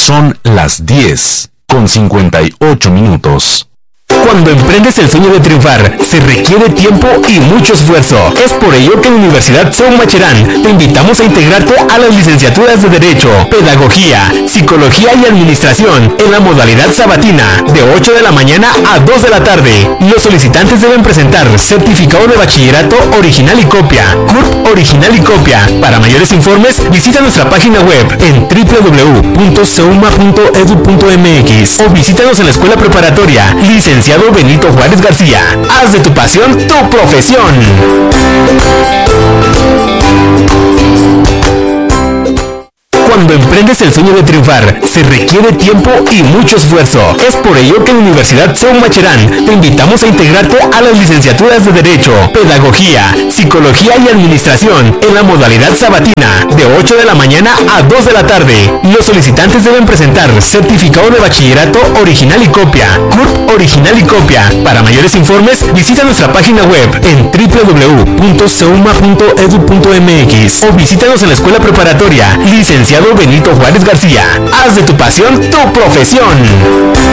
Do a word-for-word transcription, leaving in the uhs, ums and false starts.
Son las diez con cincuenta y ocho minutos. Cuando emprendes el sueño de triunfar, se requiere tiempo y mucho esfuerzo. Es por ello que en la Universidad Soumaccherán te invitamos a integrarte a las licenciaturas de Derecho, Pedagogía, Psicología y Administración en la modalidad sabatina, de ocho de la mañana a dos de la tarde. Los solicitantes deben presentar certificado de bachillerato original y copia, C U R P original y copia. Para mayores informes, visita nuestra página web en w w w punto souma punto edu punto m x o visítanos en la escuela preparatoria, licenciado Benito Juárez García. Haz de tu pasión tu profesión. Cuando emprendes el sueño de triunfar, se requiere tiempo y mucho esfuerzo. Es por ello que en la Universidad Soumaccherán te invitamos a integrarte a las licenciaturas de Derecho, Pedagogía, Psicología y Administración en la modalidad sabatina, de ocho de la mañana a dos de la tarde. Los solicitantes deben presentar certificado de bachillerato original y copia, C U R P original y copia. Para mayores informes, visita nuestra página web en w w w punto souma punto edu punto m x o visítanos en la escuela preparatoria, licenciado Benito Juárez García. Haz de tu pasión tu profesión.